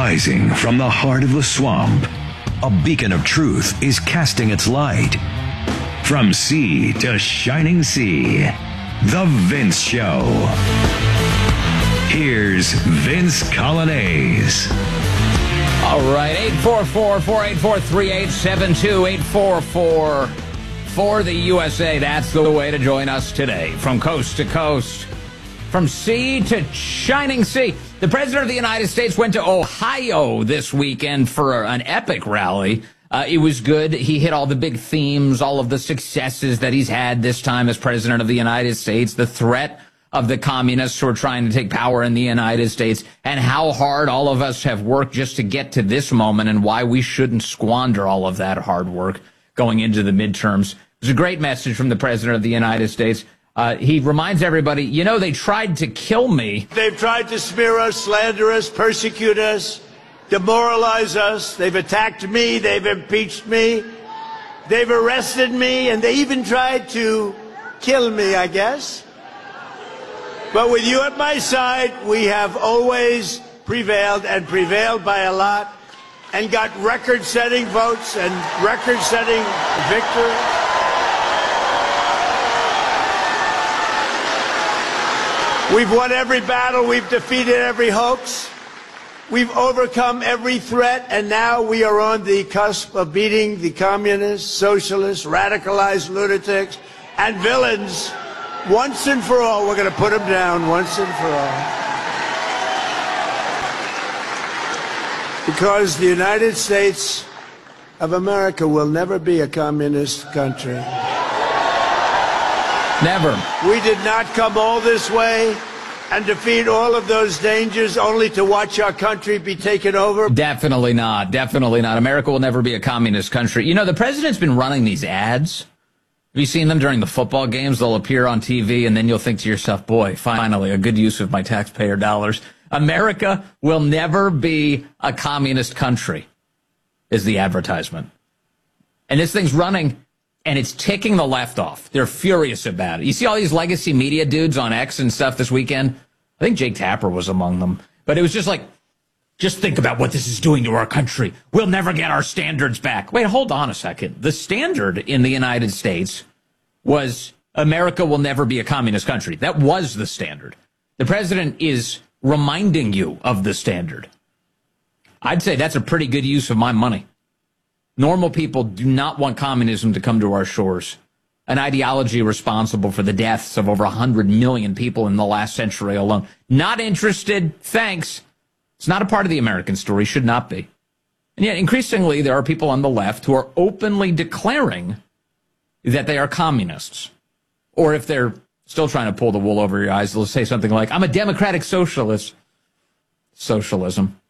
Rising from the heart of the swamp, a beacon of truth is casting its light. From sea to shining sea, The Vince Show. Here's Vince Coglianese. All right, 844-484-3872, 844 for the USA. That's the way to join us today. From coast to coast, from sea to shining sea. The President of the United States went to Ohio this weekend for an epic rally. It was good. He hit all the big themes, all of the successes that he's had this time as President of the United States, the threat of the communists who are trying to take power in the United States, and how hard all of us have worked just to get to this moment, and why we shouldn't squander all of that hard work going into the midterms. It was a great message from the President of the United States. He reminds everybody, you know, they tried to kill me. They've tried to smear us, slander us, persecute us, demoralize us. They've attacked me. They've impeached me. They've arrested me, and they even tried to kill me, I guess. But with you at my side, we have always prevailed, and prevailed by a lot, and got record-setting votes and record-setting victory. We've won every battle. We've defeated every hoax. We've overcome every threat, and now we are on the cusp of beating the communists, socialists, radicalized lunatics, and villains. Once and for all, we're going to put them down once and for all. Because the United States of America will never be a communist country. Never. We did not come all this way and defeat all of those dangers only to watch our country be taken over. Definitely not. Definitely not. America will never be a communist country. You know, the president's been running these ads. Have you seen them during the football games? They'll appear on TV, and then you'll think to yourself, boy, finally, a good use of my taxpayer dollars. America will never be a communist country, is the advertisement. And this thing's running, and it's ticking the left off. They're furious about it. You see all these legacy media dudes on X and stuff this weekend? I think Jake Tapper was among them. But it was just like, just think about what this is doing to our country. We'll never get our standards back. Wait, hold on a second. The standard in the United States was America will never be a communist country. That was the standard. The president is reminding you of the standard. I'd say that's a pretty good use of my money. Normal people do not want communism to come to our shores. An ideology responsible for the deaths of over 100 million people in the last century alone. Not interested. Thanks. It's not a part of the American story, should not be. And yet, increasingly, there are people on the left who are openly declaring that they are communists. Or if they're still trying to pull the wool over your eyes, they'll say something like, I'm a democratic socialist. Socialism.